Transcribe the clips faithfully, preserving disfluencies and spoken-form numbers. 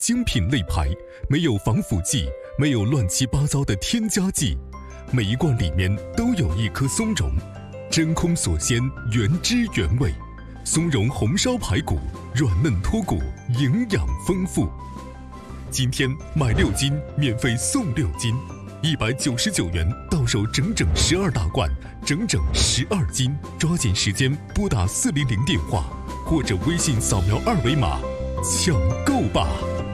精品肋排，没有防腐剂，没有乱七八糟的添加剂，每一罐里面都有一颗松茸，真空锁鲜，原汁原味。松茸红烧排骨，软嫩脱骨，营养丰富。今天买六斤免费送六斤，一百九十九元到手整整十二大罐，整整十二斤。抓紧时间拨打四零零电话，或者微信扫描二维码，抢购吧！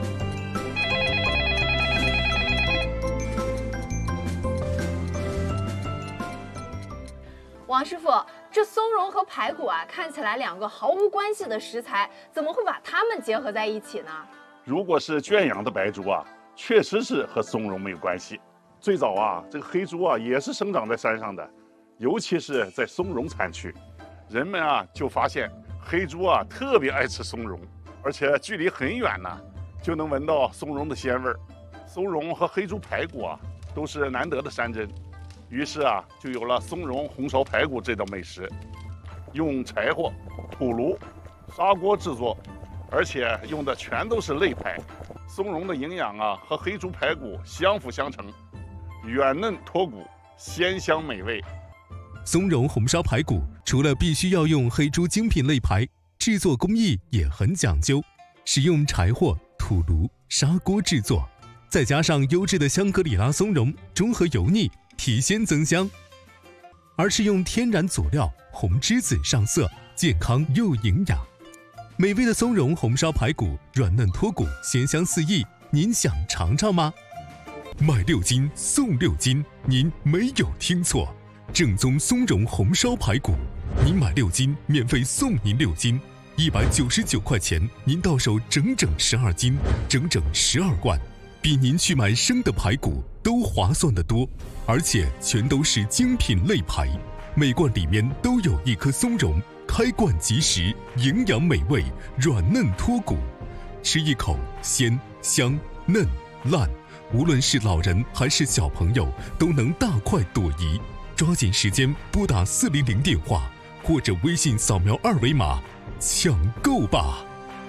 王师傅，这松茸和排骨啊，看起来两个毫无关系的食材，怎么会把它们结合在一起呢？ 如果是圈养的白猪啊，确实是和松茸没有关系。最早啊，这个黑猪啊也是生长在山上的，尤其是在松茸产区，人们啊就发现黑猪啊特别爱吃松茸，而且距离很远呢，就能闻到松茸的鲜味儿。松茸和黑猪排骨啊，都是难得的山珍。于是啊，就有了松茸红烧排骨这道美食，用柴火、土炉、砂锅制作，而且用的全都是肋排。松茸的营养啊和黑猪排骨相辅相成，软嫩脱骨，鲜香美味。 松茸红烧排骨除了必须要用黑猪精品肋排，制作工艺也很讲究，使用柴火、土炉、砂锅制作，再加上优质的香格里拉松茸，中和油腻，提鲜增香，而是用天然佐料红栀子上色，健康又营养。美味的松茸红烧排骨，软嫩脱骨，鲜香四溢，您想尝尝吗？买六斤送六斤，您没有听错，正宗松茸红烧排骨，您买六斤免费送您六斤，一百九十九块钱，您到手整整十二斤，整整十二罐。比您去买生的排骨都划算得多，而且全都是精品肋排，每罐里面都有一颗松茸，开罐即食，营养美味，软嫩脱骨，吃一口鲜香嫩烂，无论是老人还是小朋友都能大快朵颐。抓紧时间拨打四零零电话，或者微信扫描二维码，抢购吧！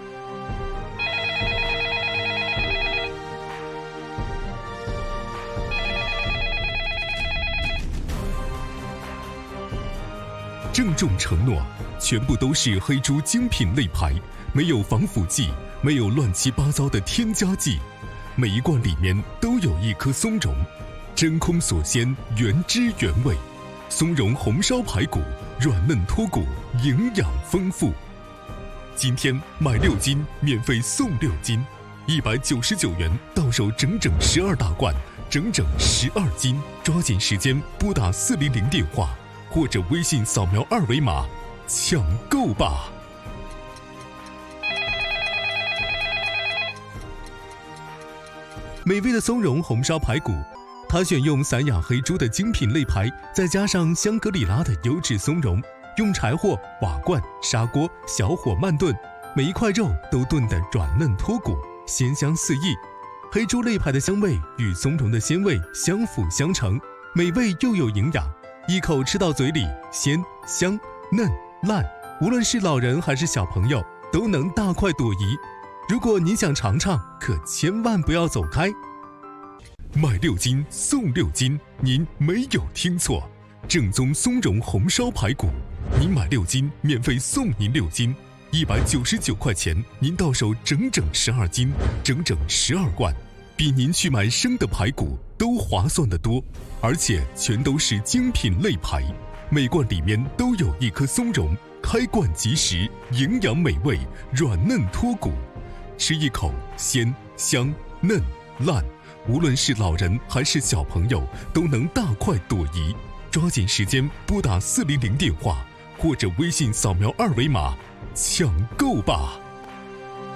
郑重承诺，全部都是黑猪精品肋排，没有防腐剂，没有乱七八糟的添加剂，每一罐里面都有一颗松茸，真空锁鲜，原汁原味。松茸红烧排骨，软嫩脱骨，营养丰富。今天买六斤免费送六斤，一百九十九元到手整整十二大罐，整整十二斤。抓紧时间拨打四零零电话，或者微信扫描二维码，抢购吧！美味的松茸红烧排骨，它选用散养黑猪的精品肋排，再加上香格里拉的优质松茸，用柴火、瓦罐、砂锅小火慢炖，每一块肉都炖得软嫩脱骨，鲜香四溢。黑猪肋排的香味与松茸的鲜味相辅相成，美味又有营养。一口吃到嘴里，鲜香嫩烂，无论是老人还是小朋友都能大快朵颐。如果您想尝尝，可千万不要走开。买六斤送六斤，您没有听错，正宗松茸红烧排骨，您买六斤免费送您六斤，一百九十九块钱，您到手整整十二斤，整整十二罐，比您去买生的排骨都划算得多，而且全都是精品肋排，每罐里面都有一颗松茸，开罐即食，营养美味，软嫩脱骨，吃一口鲜香嫩烂，无论是老人还是小朋友都能大快朵颐。抓紧时间拨打四零零电话，或者微信扫描二维码，抢购吧！